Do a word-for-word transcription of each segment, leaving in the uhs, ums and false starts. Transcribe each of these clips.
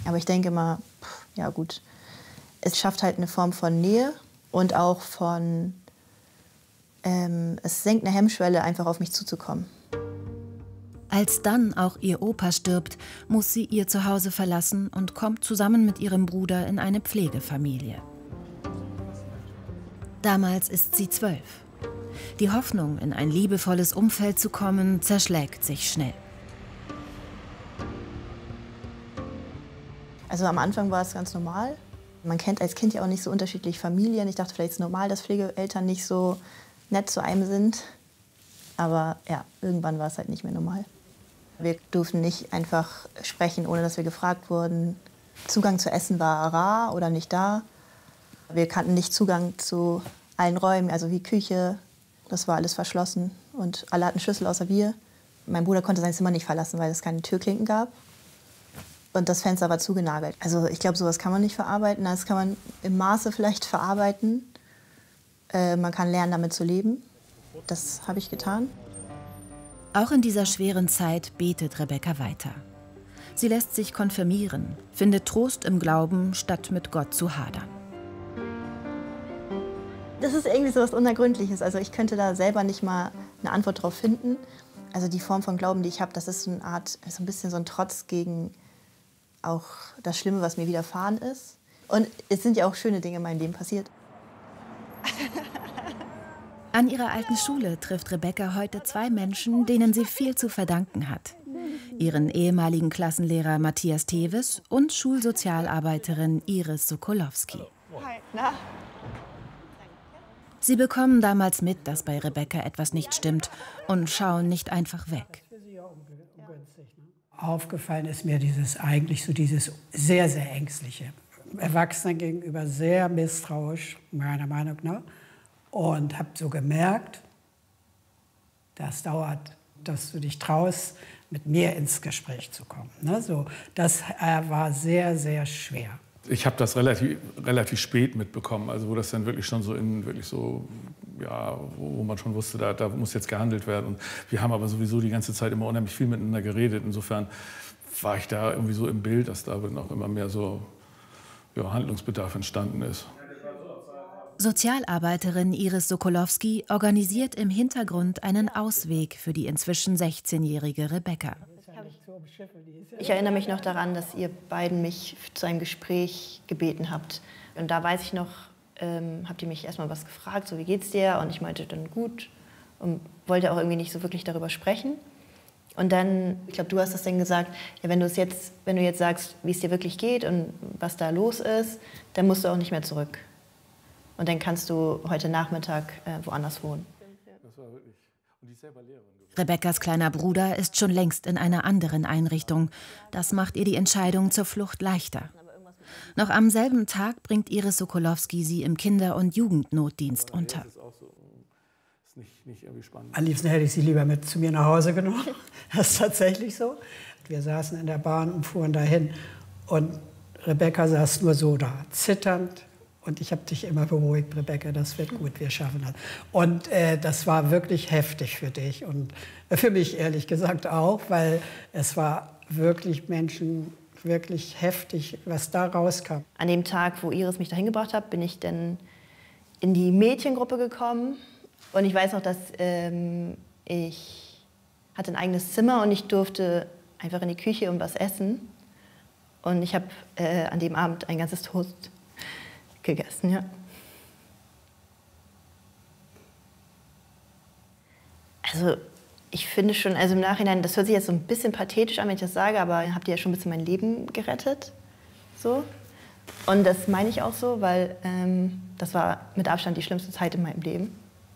Aber ich denke mal, pff, ja gut, es schafft halt eine Form von Nähe und auch von, ähm, es senkt eine Hemmschwelle, einfach auf mich zuzukommen. Als dann auch ihr Opa stirbt, muss sie ihr Zuhause verlassen und kommt zusammen mit ihrem Bruder in eine Pflegefamilie. Damals ist sie zwölf. Die Hoffnung, in ein liebevolles Umfeld zu kommen, zerschlägt sich schnell. Also am Anfang war es ganz normal. Man kennt als Kind ja auch nicht so unterschiedliche Familien. Ich dachte, vielleicht ist es normal, dass Pflegeeltern nicht so nett zu einem sind. Aber ja, irgendwann war es halt nicht mehr normal. Wir durften nicht einfach sprechen, ohne dass wir gefragt wurden. Zugang zu Essen war rar oder nicht da. Wir kannten nicht Zugang zu allen Räumen, also wie Küche. Das war alles verschlossen und alle hatten Schlüssel außer wir. Mein Bruder konnte sein Zimmer nicht verlassen, weil es keine Türklinken gab. Und das Fenster war zugenagelt. Also ich glaube, sowas kann man nicht verarbeiten. Das kann man im Maße vielleicht verarbeiten. Äh, man kann lernen, damit zu leben. Das habe ich getan. Auch in dieser schweren Zeit betet Rebecca weiter. Sie lässt sich konfirmieren, findet Trost im Glauben, statt mit Gott zu hadern. Das ist irgendwie so was Unergründliches. Also ich könnte da selber nicht mal eine Antwort drauf finden. Also die Form von Glauben, die ich habe, das ist so eine Art, so ein bisschen so ein Trotz gegen auch das Schlimme, was mir widerfahren ist. Und es sind ja auch schöne Dinge in meinem Leben passiert. An ihrer alten Schule trifft Rebecca heute zwei Menschen, denen sie viel zu verdanken hat. Ihren ehemaligen Klassenlehrer Matthias Teves und Schulsozialarbeiterin Iris Sokolowski. Sie bekommen damals mit, dass bei Rebecca etwas nicht stimmt und schauen nicht einfach weg. Aufgefallen ist mir dieses eigentlich so dieses sehr, sehr ängstliche. Erwachsenen gegenüber sehr misstrauisch, meiner Meinung nach. Und habe so gemerkt, das dauert, dass du dich traust, mit mir ins Gespräch zu kommen. Ne? So, das äh, war sehr, sehr schwer. Ich habe das relativ, relativ spät mitbekommen, also wo das dann wirklich schon so in wirklich so, ja, wo, wo man schon wusste, da, da muss jetzt gehandelt werden. Und wir haben aber sowieso die ganze Zeit immer unheimlich viel miteinander geredet. Insofern war ich da irgendwie so im Bild, dass da auch immer mehr so ja, Handlungsbedarf entstanden ist. Sozialarbeiterin Iris Sokolowski organisiert im Hintergrund einen Ausweg für die inzwischen sechzehnjährige Rebecca. Ich erinnere mich noch daran, dass ihr beiden mich zu einem Gespräch gebeten habt. Und da weiß ich noch, ähm, habt ihr mich erstmal was gefragt, so wie geht's dir? Und ich meinte dann gut und wollte auch irgendwie nicht so wirklich darüber sprechen. Und dann, ich glaube, du hast das dann gesagt, ja, wenn du es jetzt, wenn du jetzt sagst, wie es dir wirklich geht und was da los ist, dann musst du auch nicht mehr zurück. Und dann kannst du heute Nachmittag äh, woanders wohnen. Rebeccas kleiner Bruder ist schon längst in einer anderen Einrichtung. Das macht ihr die Entscheidung zur Flucht leichter. Noch am selben Tag bringt Iris Sokolowski sie im Kinder- und Jugendnotdienst unter. Am liebsten hätte ich sie lieber mit zu mir nach Hause genommen. Das ist tatsächlich so. Wir saßen in der Bahn und fuhren dahin. Und Rebecca saß nur so da, zitternd. Und ich habe dich immer beruhigt, Rebecca, das wird gut, wir schaffen das. Und äh, das war wirklich heftig für dich und für mich ehrlich gesagt auch, weil es war wirklich Menschen, wirklich heftig, was da rauskam. An dem Tag, wo Iris mich dahin gebracht hat, bin ich dann in die Mädchengruppe gekommen. Und ich weiß noch, dass ähm, ich hatte ein eigenes Zimmer und ich durfte einfach in die Küche und was essen. Und ich habe äh, an dem Abend ein ganzes Toast gegessen, ja. Also ich finde schon, also im Nachhinein, das hört sich jetzt so ein bisschen pathetisch an, wenn ich das sage, aber habt ihr ja schon ein bisschen mein Leben gerettet, so. Und das meine ich auch so, weil ähm, das war mit Abstand die schlimmste Zeit in meinem Leben.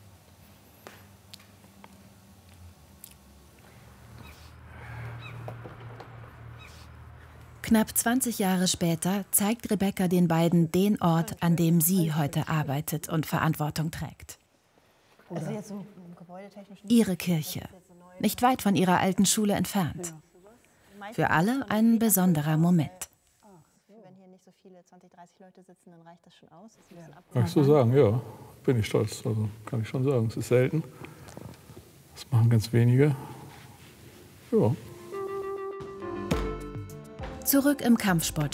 Knapp zwanzig Jahre später zeigt Rebecca den beiden den Ort, an dem sie heute arbeitet und Verantwortung trägt. Also jetzt so gebäudetechnisch nicht. Ihre Kirche, nicht weit von ihrer alten Schule entfernt. Für alle ein besonderer Moment. Wenn hier nicht so viele zwanzig, dreißig Leute sitzen, dann reicht das schon aus. Kann ich so sagen, ja, bin ich stolz. Also kann ich schon sagen, es ist selten. Das machen ganz wenige. Ja. Zurück im Kampfsport